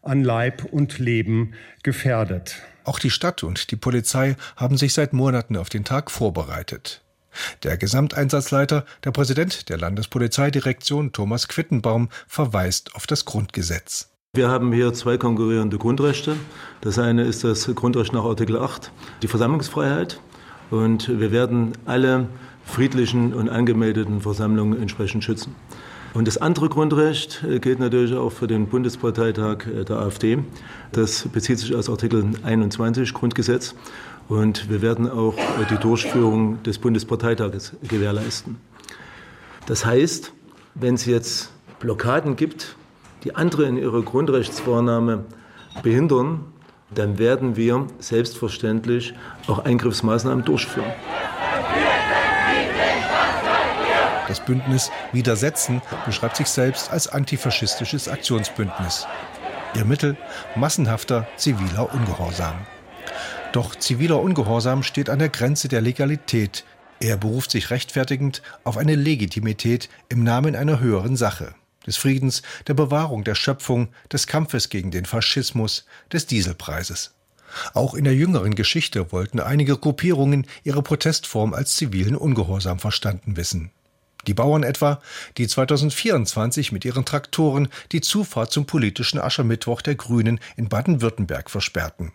an Leib und Leben gefährdet. Auch die Stadt und die Polizei haben sich seit Monaten auf den Tag vorbereitet. Der Gesamteinsatzleiter, der Präsident der Landespolizeidirektion, Thomas Quittenbaum, verweist auf das Grundgesetz. Wir haben hier zwei konkurrierende Grundrechte. Das eine ist das Grundrecht nach Artikel 8, die Versammlungsfreiheit. Und wir werden alle friedlichen und angemeldeten Versammlungen entsprechend schützen. Und das andere Grundrecht gilt natürlich auch für den Bundesparteitag der AfD. Das bezieht sich aus Artikel 21 Grundgesetz. Und wir werden auch die Durchführung des Bundesparteitages gewährleisten. Das heißt, wenn es jetzt Blockaden gibt, die andere in ihrer Grundrechtswahrnahme behindern, dann werden wir selbstverständlich auch Eingriffsmaßnahmen durchführen. Das Bündnis Widersetzen beschreibt sich selbst als antifaschistisches Aktionsbündnis. Ihr Mittel: massenhafter ziviler Ungehorsam. Doch ziviler Ungehorsam steht an der Grenze der Legalität. Er beruft sich rechtfertigend auf eine Legitimität im Namen einer höheren Sache: des Friedens, der Bewahrung der Schöpfung, des Kampfes gegen den Faschismus, des Dieselpreises. Auch in der jüngeren Geschichte wollten einige Gruppierungen ihre Protestform als zivilen Ungehorsam verstanden wissen. Die Bauern etwa, die 2024 mit ihren Traktoren die Zufahrt zum politischen Aschermittwoch der Grünen in Baden-Württemberg versperrten.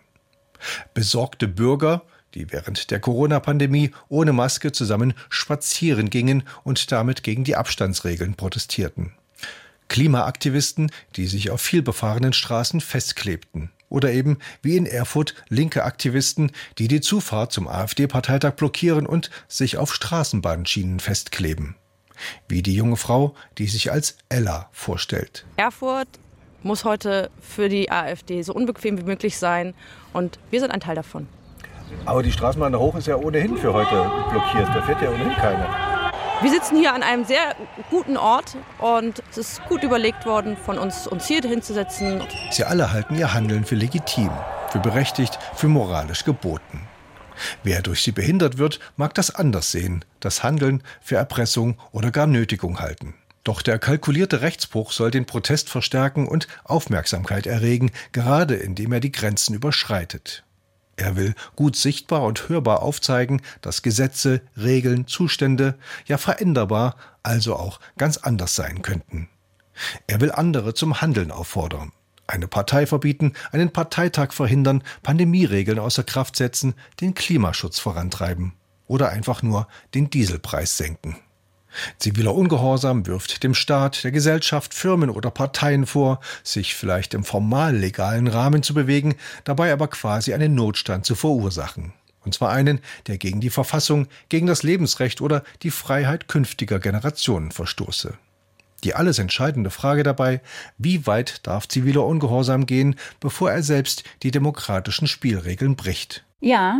Besorgte Bürger, die während der Corona-Pandemie ohne Maske zusammen spazieren gingen und damit gegen die Abstandsregeln protestierten. Klimaaktivisten, die sich auf vielbefahrenen Straßen festklebten. Oder eben, wie in Erfurt, linke Aktivisten, die die Zufahrt zum AfD-Parteitag blockieren und sich auf Straßenbahnschienen festkleben. Wie die junge Frau, die sich als Ella vorstellt. Erfurt muss heute für die AfD so unbequem wie möglich sein und wir sind ein Teil davon. Aber die Straßenbahn da hoch ist ja ohnehin für heute blockiert, da fährt ja ohnehin keiner. Wir sitzen hier an einem sehr guten Ort und es ist gut überlegt worden, von uns hier hinzusetzen. Sie alle halten ihr Handeln für legitim, für berechtigt, für moralisch geboten. Wer durch sie behindert wird, mag das anders sehen, das Handeln für Erpressung oder gar Nötigung halten. Doch der kalkulierte Rechtsbruch soll den Protest verstärken und Aufmerksamkeit erregen, gerade indem er die Grenzen überschreitet. Er will gut sichtbar und hörbar aufzeigen, dass Gesetze, Regeln, Zustände, ja veränderbar, also auch ganz anders sein könnten. Er will andere zum Handeln auffordern. Eine Partei verbieten, einen Parteitag verhindern, Pandemieregeln außer Kraft setzen, den Klimaschutz vorantreiben oder einfach nur den Dieselpreis senken. Ziviler Ungehorsam wirft dem Staat, der Gesellschaft, Firmen oder Parteien vor, sich vielleicht im formal legalen Rahmen zu bewegen, dabei aber quasi einen Notstand zu verursachen. Und zwar einen, der gegen die Verfassung, gegen das Lebensrecht oder die Freiheit künftiger Generationen verstoße. Die alles entscheidende Frage dabei: Wie weit darf ziviler Ungehorsam gehen, bevor er selbst die demokratischen Spielregeln bricht? Ja,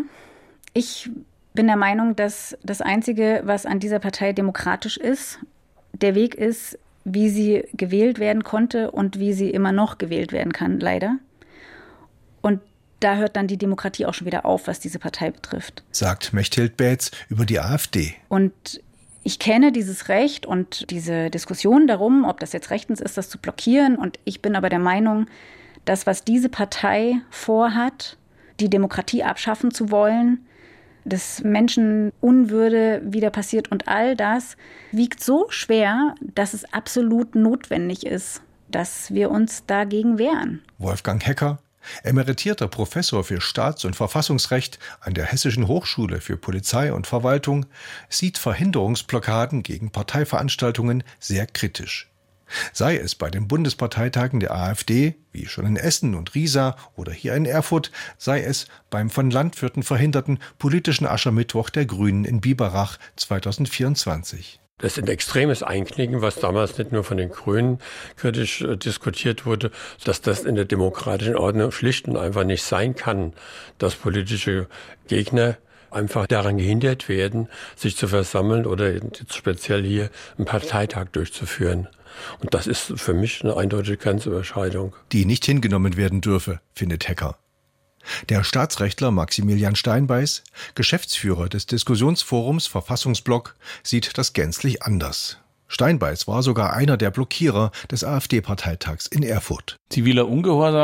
ich bin der Meinung, dass das Einzige, was an dieser Partei demokratisch ist, der Weg ist, wie sie gewählt werden konnte und wie sie immer noch gewählt werden kann, leider. Und da hört dann die Demokratie auch schon wieder auf, was diese Partei betrifft. Sagt Mechthild Bätz über die AfD. Und ich kenne dieses Recht und diese Diskussion darum, ob das jetzt rechtens ist, das zu blockieren. Und ich bin aber der Meinung, dass was diese Partei vorhat, die Demokratie abschaffen zu wollen, dass Menschen Unwürde wieder passiert und all das wiegt so schwer, dass es absolut notwendig ist, dass wir uns dagegen wehren. Wolfgang Hecker, emeritierter Professor für Staats- und Verfassungsrecht an der Hessischen Hochschule für Polizei und Verwaltung, sieht Verhinderungsblockaden gegen Parteiveranstaltungen sehr kritisch. Sei es bei den Bundesparteitagen der AfD, wie schon in Essen und Riesa oder hier in Erfurt, sei es beim von Landwirten verhinderten politischen Aschermittwoch der Grünen in Biberach 2024. Das ist ein extremes Einknicken, was damals nicht nur von den Grünen kritisch diskutiert wurde, dass das in der demokratischen Ordnung schlicht und einfach nicht sein kann, dass politische Gegner einfach daran gehindert werden, sich zu versammeln oder jetzt speziell hier einen Parteitag durchzuführen. Und das ist für mich eine eindeutige Grenzüberschreitung. Die nicht hingenommen werden dürfe, findet Hecker. Der Staatsrechtler Maximilian Steinbeiß, Geschäftsführer des Diskussionsforums Verfassungsblock, sieht das gänzlich anders. Steinbeiß war sogar einer der Blockierer des AfD-Parteitags in Erfurt. Ziviler Ungehorsam